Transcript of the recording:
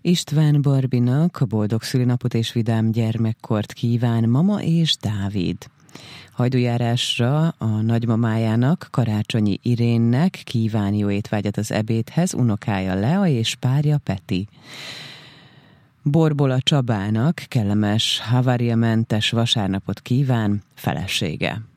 István Barbinak boldog szülinapot és vidám gyermekkort kíván mama és Dávid. Hajdujárásra a nagymamájának, Karácsonyi Irénnek kíván jó étvágyat az ebédhez, unokája Lea és párja Peti. Borbola Csabának kellemes, haváriamentes vasárnapot kíván felesége.